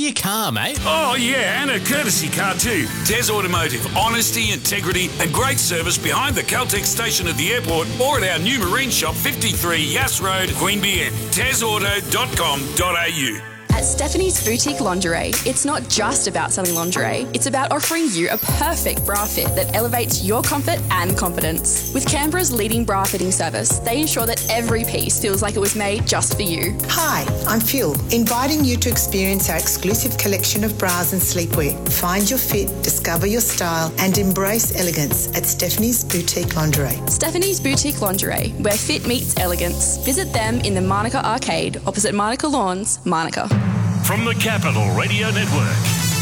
your car, mate. Oh, yeah, and a courtesy car too. Des Automotive. Honesty, integrity and great service behind the Caltex station at the airport or at our new marine shop, 53 Yass Road, Queanbeyan. desauto.com.au. At Stephanie's Boutique Lingerie, it's not just about selling lingerie, it's about offering you a perfect bra fit that elevates your comfort and confidence. With Canberra's leading bra fitting service, they ensure that every piece feels like it was made just for you. Hi, I'm Phil, inviting you to experience our exclusive collection of bras and sleepwear. Find your fit, discover your style and embrace elegance at Stephanie's Boutique Lingerie. Stephanie's Boutique Lingerie, where fit meets elegance. Visit them in the Manuka Arcade, opposite Manuka Lawns, Manuka. From the Capital Radio Network,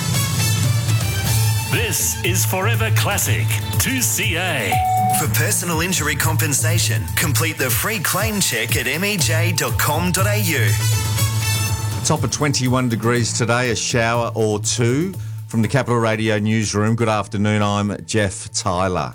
this is Forever Classic 2CA. For personal injury compensation, complete the free claim check at mej.com.au. Top of 21 degrees today, a shower or two. From the Capital Radio newsroom, good afternoon, I'm Jeff Tyler.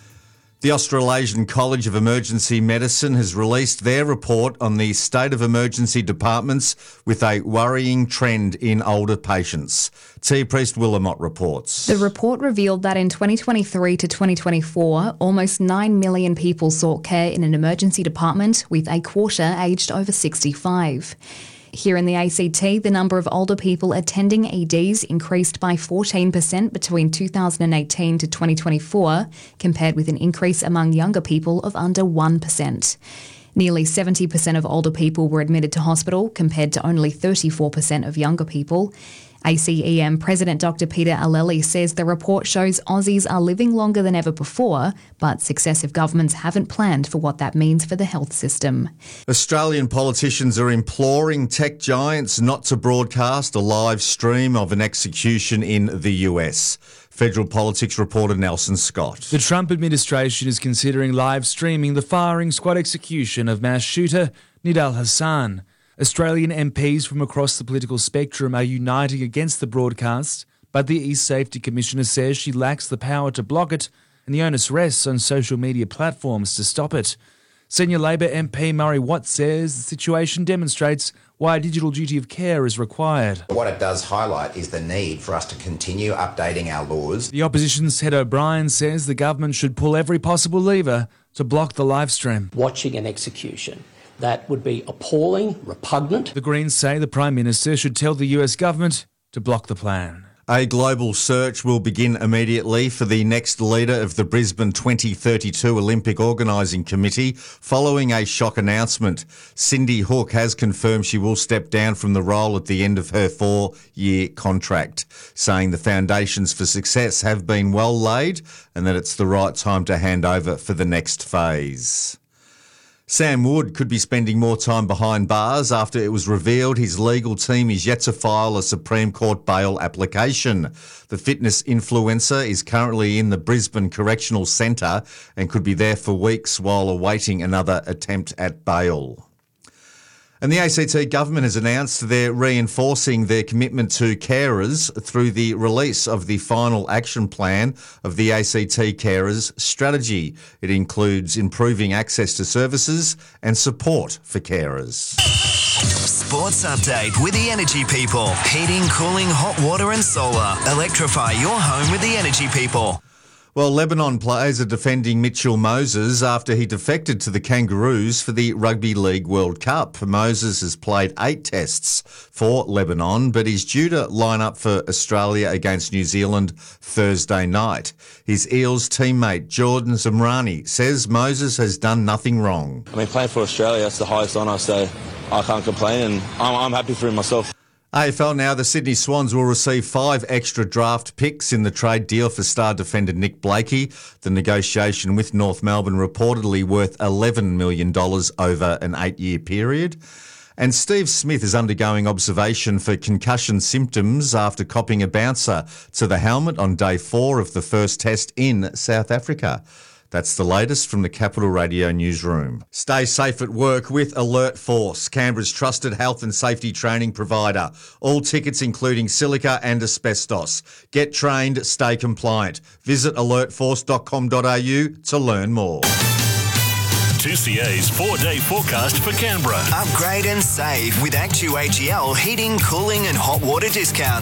The Australasian College of Emergency Medicine has released their report on the state of emergency departments with a worrying trend in older patients. T. Priest-Willamott reports. The report revealed that in 2023 to 2024, almost 9 million people sought care in an emergency department, with a quarter aged over 65. Here in the ACT, the number of older people attending EDs increased by 14% between 2018 to 2024, compared with an increase among younger people of under 1%. Nearly 70% of older people were admitted to hospital, compared to only 34% of younger people. ACEM President Dr Peter Aleli says the report shows Aussies are living longer than ever before, but successive governments haven't planned for what that means for the health system. Australian politicians are imploring tech giants not to broadcast a live stream of an execution in the US. Federal Politics reporter Nelson Scott. The Trump administration is considering live streaming the firing squad execution of mass shooter Nidal Hassan. Australian MPs from across the political spectrum are uniting against the broadcast, but the East Safety Commissioner says she lacks the power to block it, and the onus rests on social media platforms to stop it. Senior Labor MP Murray Watt says the situation demonstrates why a digital duty of care is required. What it does highlight is the need for us to continue updating our laws. The opposition's Ted O'Brien says the government should pull every possible lever to block the live stream. Watching an execution, that would be appalling, repugnant. The Greens say the Prime Minister should tell the US government to block the plan. A global search will begin immediately for the next leader of the Brisbane 2032 Olympic Organising Committee following a shock announcement. Cindy Hook has confirmed she will step down from the role at the end of her 4-year contract, saying the foundations for success have been well laid and that it's the right time to hand over for the next phase. Sam Wood could be spending more time behind bars after it was revealed his legal team is yet to file a Supreme Court bail application. The fitness influencer is currently in the Brisbane Correctional Centre and could be there for weeks while awaiting another attempt at bail. And the ACT government has announced they're reinforcing their commitment to carers through the release of the final action plan of the ACT Carers strategy. It includes improving access to services and support for carers. Sports update with the Energy People. Heating, cooling, hot water and solar. Electrify your home with the Energy People. Well, Lebanon players are defending Mitchell Moses after he defected to the Kangaroos for the Rugby League World Cup. Moses has played 8 tests for Lebanon, but he's due to line up for Australia against New Zealand Thursday night. His Eels teammate Jordan Zamrani says Moses has done nothing wrong. I mean, playing for Australia, that's the highest honour, so I can't complain, and I'm happy for him myself. AFL now, the Sydney Swans will receive 5 extra draft picks in the trade deal for star defender Nick Blakey. The negotiation with North Melbourne reportedly worth $11 million over an 8-year period. And Steve Smith is undergoing observation for concussion symptoms after copping a bouncer to the helmet on day 4 of the first test in South Africa. That's the latest from the Capital Radio newsroom. Stay safe at work with Alert Force, Canberra's trusted health and safety training provider. All tickets including silica and asbestos. Get trained, stay compliant. Visit alertforce.com.au to learn more. 2CA's 4-day forecast for Canberra. Upgrade and save with ActuAGL heating, cooling and hot water discounts.